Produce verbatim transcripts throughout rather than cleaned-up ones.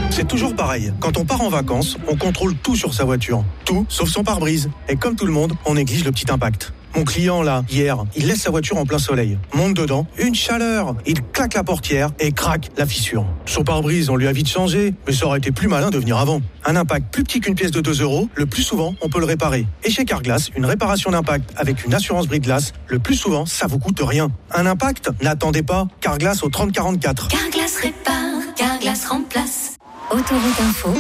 C'est toujours pareil. Quand on part en vacances, on contrôle tout sur sa voiture. Tout, sauf son pare-brise. Et comme tout le monde, on néglige le petit impact. Mon client, là, hier, il laisse sa voiture en plein soleil. Monte dedans, une chaleur. Il claque la portière et craque la fissure. Son pare-brise, on lui a vite changé, mais ça aurait été plus malin de venir avant. Un impact plus petit qu'une pièce de deux euros, le plus souvent, on peut le réparer. Et chez Carglass, une réparation d'impact avec une assurance brise-glace, le plus souvent, ça vous coûte rien. Un impact? N'attendez pas. Carglass au trente quarante-quatre. Carglass répare, Carglass remplace. Autoroute Info.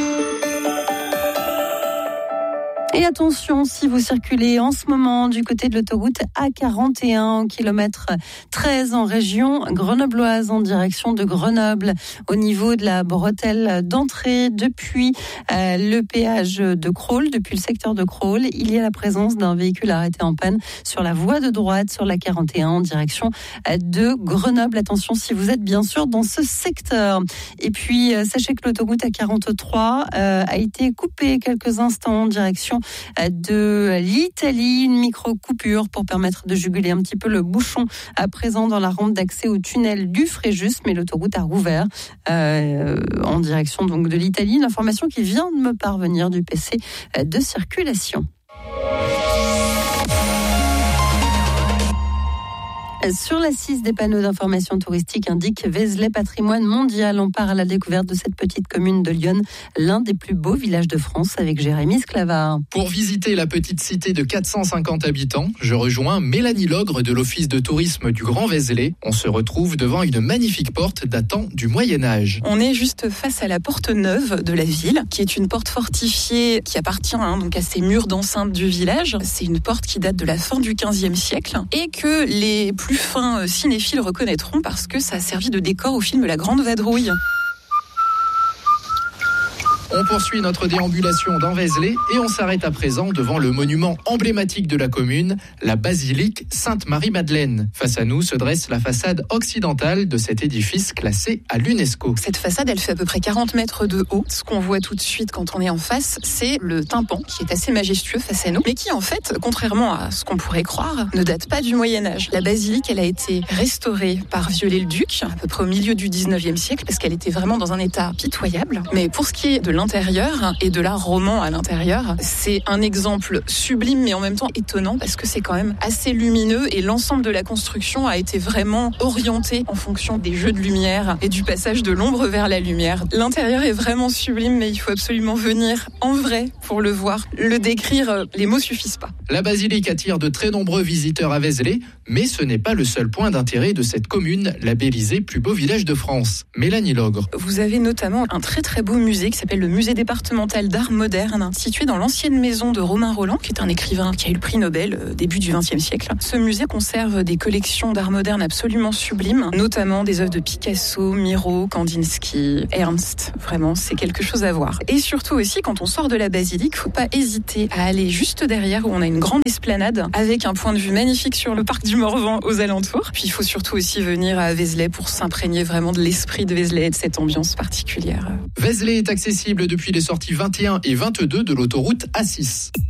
Et attention, si vous circulez en ce moment du côté de l'autoroute A quarante et un, kilomètre treize en région grenobloise, en direction de Grenoble, au niveau de la bretelle d'entrée depuis euh, le péage de Crolles, depuis le secteur de Crolles, il y a la présence d'un véhicule arrêté en panne sur la voie de droite, sur la quarante et un, en direction de Grenoble. Attention si vous êtes bien sûr dans ce secteur. Et puis, euh, sachez que l'autoroute A quarante-trois euh, a été coupée quelques instants en direction de l'Italie, une micro-coupure pour permettre de juguler un petit peu le bouchon à présent dans la rampe d'accès au tunnel du Fréjus, mais l'autoroute a rouvert euh, en direction donc de l'Italie. Une information qui vient de me parvenir du P C de circulation. Sur la six des panneaux d'information touristique indique Vézelay patrimoine mondial. On part à la découverte de cette petite commune de Lyon, l'un des plus beaux villages de France, avec Jérémy Sclavard. Pour visiter la petite cité de quatre cent cinquante habitants, je rejoins Mélanie Logre de l'Office de tourisme du Grand Vézelay. On se retrouve devant une magnifique porte datant du Moyen-Âge. On est juste face à la porte neuve de la ville, qui est une porte fortifiée qui appartient hein, donc à ces murs d'enceinte du village. C'est une porte qui date de la fin du quinzième siècle et que les plus fins cinéphiles reconnaîtront parce que ça a servi de décor au film La Grande Vadrouille. On poursuit notre déambulation dans Vézelay et on s'arrête à présent devant le monument emblématique de la commune, la basilique Sainte-Marie-Madeleine. Face à nous se dresse la façade occidentale de cet édifice classé à l'UNESCO. Cette façade, elle fait à peu près quarante mètres de haut. Ce qu'on voit tout de suite quand on est en face, c'est le tympan qui est assez majestueux face à nous, mais qui en fait, contrairement à ce qu'on pourrait croire, ne date pas du Moyen-Âge. La basilique, elle a été restaurée par Viollet-le-Duc, à peu près au milieu du dix-neuvième siècle, parce qu'elle était vraiment dans un état pitoyable. Mais pour ce qui est de l'intérieur et de l'art roman à l'intérieur, c'est un exemple sublime mais en même temps étonnant parce que c'est quand même assez lumineux et l'ensemble de la construction a été vraiment orienté en fonction des jeux de lumière et du passage de l'ombre vers la lumière. L'intérieur est vraiment sublime mais il faut absolument venir en vrai pour le voir. Le décrire, les mots suffisent pas. La basilique attire de très nombreux visiteurs à Vézelay, mais ce n'est pas le seul point d'intérêt de cette commune, labellisée plus beau village de France. Mélanie Logre. Vous avez notamment un très très beau musée qui s'appelle le musée départemental d'art moderne, situé dans l'ancienne maison de Romain Rolland, qui est un écrivain qui a eu le prix Nobel euh, début du vingtième siècle. Ce musée conserve des collections d'art moderne absolument sublimes, notamment des œuvres de Picasso, Miro, Kandinsky, Ernst. Vraiment, c'est quelque chose à voir. Et surtout aussi, quand on sort de la basilique, faut pas hésiter à aller juste derrière où on a une grande esplanade avec un point de vue magnifique sur le parc du Morvan aux alentours. Puis il faut surtout aussi venir à Vézelay pour s'imprégner vraiment de l'esprit de Vézelay et de cette ambiance particulière. Vézelay est accessible depuis les sorties vingt et un et vingt-deux de l'autoroute A six.